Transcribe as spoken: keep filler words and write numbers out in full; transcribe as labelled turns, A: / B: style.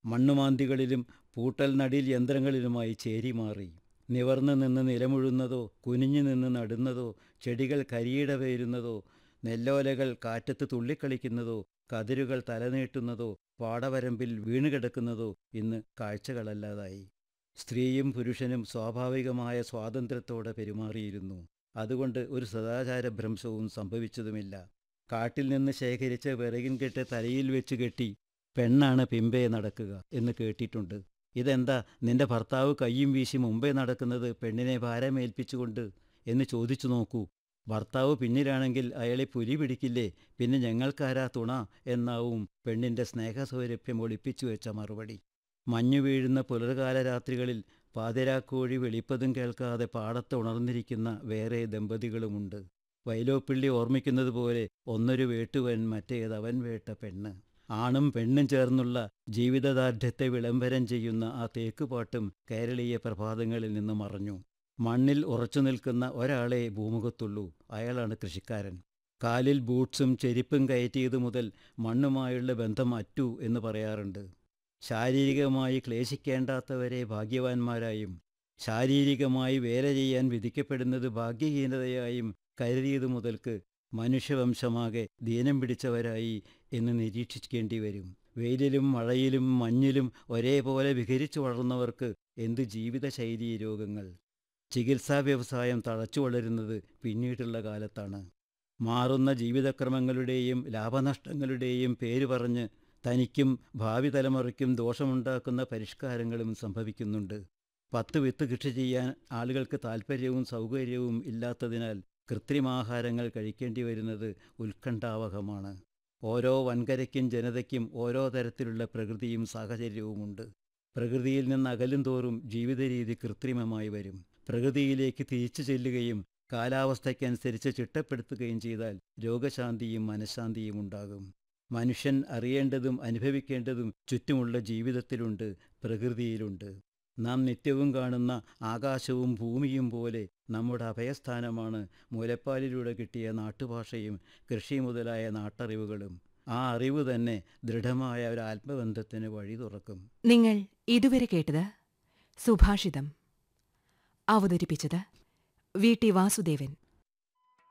A: മണ്ണുമാന്തികളിലും പൂട്ടൽ നടീൽ യന്ത്രങ്ങളിലുമായി ചേരിമാറി. നിവർന്നു നിന്ന് നിലമുഴുന്നതോ കുനിഞ്ഞു നിന്ന് നടുന്നതോ ചെടികൾ കരിയിട പേരുന്നതോ നെല്ലോലകൾ കാറ്റത്ത് തുള്ളിക്കളിക്കുന്നതോ കതിരുകൾ തലനീട്ടുന്നതോ പാടവരമ്പിൽ വീണുകിടക്കുന്നതോ ഇന്ന് കാഴ്ചകളല്ലാതായി. സ്ത്രീയും പുരുഷനും സ്വാഭാവികമായ സ്വാതന്ത്ര്യത്തോടെ പെരുമാറിയിരുന്നു. അതുകൊണ്ട് ഒരു സദാചാരഭ്രംശവും സംഭവിച്ചതുമില്ല. കാട്ടിൽ നിന്ന് ശേഖരിച്ച വിറകിൻ കെട്ട് തലയിൽ വെച്ച് കെട്ടി പെണ്ണാണ് പിമ്പേ നടക്കുക എന്ന് കേട്ടിട്ടുണ്ട്. ഇതെന്താ നിന്റെ ഭർത്താവ് കയ്യും വീശി മുമ്പേ നടക്കുന്നത് പെണ്ണിനെ ഭാരമേൽപ്പിച്ചുകൊണ്ട് എന്ന് ചോദിച്ചു നോക്കൂ. ഭർത്താവ് പിന്നിലാണെങ്കിൽ അയാളെ പുലി പിടിക്കില്ലേ, പിന്നെ ഞങ്ങൾക്കാരാ തുണ എന്നാവും പെണ്ണിൻ്റെ സ്നേഹസൗരഭ്യം ഒളിപ്പിച്ചു വെച്ച മറുപടി. മഞ്ഞു വീഴുന്ന പുലർകാല രാത്രികളിൽ പാതിരാക്കോഴി വെളിപ്പതും കേൾക്കാതെ പാടത്ത് ഉണർന്നിരിക്കുന്ന വേറെ ദമ്പതികളുമുണ്ട്. വൈലോപ്പിള്ളി ഓർമ്മിക്കുന്നത് പോലെ ഒന്നൊരു വേട്ടുവൻ മറ്റേതവൻ വേട്ട പെണ്ണ്. ആണും പെണ്ണും ചേർന്നുള്ള ജീവിതദാർഢ്യത്തെ വിളംബരം ചെയ്യുന്ന ആ തേക്കുപാട്ടും കേരളീയ പ്രഭാതങ്ങളിൽ നിന്ന് മറഞ്ഞു. മണ്ണിൽ ഉറച്ചു നിൽക്കുന്ന ഒരാളെ ഭൂമുഖത്തുള്ളൂ, അയാളാണ് കൃഷിക്കാരൻ. കാലിൽ ബൂട്ട്സും ചെരിപ്പും കയറ്റിയതു മുതൽ മണ്ണുമായുള്ള ബന്ധം അറ്റു എന്ന് പറയാറുണ്ട്. ശാരീരികമായി ക്ലേശിക്കേണ്ടാത്തവരെ ഭാഗ്യവാന്മാരായും ശാരീരികമായി വേല ചെയ്യാൻ വിധിക്കപ്പെടുന്നത് ഭാഗ്യഹീനതയായും കരുതിയതു മുതൽക്ക് മനുഷ്യവംശമാകെ ദീനം പിടിച്ചവരായി എന്ന് നിരീക്ഷിക്കേണ്ടി വരും. വെയിലിലും മഴയിലും മഞ്ഞിലും ഒരേപോലെ വിഹരിച്ചു വളർന്നവർക്ക് എന്ത് ജീവിതശൈലീ രോഗങ്ങൾ! ചികിത്സാ വ്യവസായം തഴച്ചു വളരുന്നത് പിന്നീടുള്ള കാലത്താണ്. മാറുന്ന ജീവിതക്രമങ്ങളുടെയും ലാഭനഷ്ടങ്ങളുടെയും പേര് പറഞ്ഞ് തനിക്കും ഭാവി തലമുറയ്ക്കും ദോഷമുണ്ടാക്കുന്ന പരിഷ്കാരങ്ങളും സംഭവിക്കുന്നുണ്ട്. പത്ത് വിത്ത് കൃഷി ചെയ്യാൻ ആളുകൾക്ക് താൽപ്പര്യവും സൗകര്യവും ഇല്ലാത്തതിനാൽ കൃത്രിമാഹാരങ്ങൾ കഴിക്കേണ്ടി വരുന്നത് ഉത്കണ്ഠാവഹമാണ്. ഓരോ വൻകരയ്ക്കും ജനതയ്ക്കും ഓരോ തരത്തിലുള്ള പ്രകൃതിയും സാഹചര്യവുമുണ്ട്. പ്രകൃതിയിൽ നിന്ന് അകലും തോറും ജീവിതരീതി കൃത്രിമമായി വരും. പ്രകൃതിയിലേക്ക് തിരിച്ചു ചെല്ലുകയും കാലാവസ്ഥയ്ക്കനുസരിച്ച് ചിട്ടപ്പെടുത്തുകയും ചെയ്താൽ രോഗശാന്തിയും മനഃശാന്തിയും ഉണ്ടാകും. മനുഷ്യൻ അറിയേണ്ടതും അനുഭവിക്കേണ്ടതും ചുറ്റുമുള്ള ജീവിതത്തിലുണ്ട്, പ്രകൃതിയിലുണ്ട്. നാം നിത്യവും കാണുന്ന ആകാശവും ഭൂമിയും പോലെ നമ്മുടെ അഭയസ്ഥാനമാണ് മുലപ്പാലിലൂടെ കിട്ടിയ നാട്ടുഭാഷയും കൃഷി മുതലായ നാട്ടറിവുകളും. ആ അറിവ് തന്നെ ദൃഢമായ ഒരു ആത്മബന്ധത്തിന് വഴി തുറക്കും.
B: നിങ്ങൾ ഇതുവരെ കേട്ടത് സുഭാഷിതം. അവതരിപ്പിച്ചത് വി ടി വാസുദേവൻ.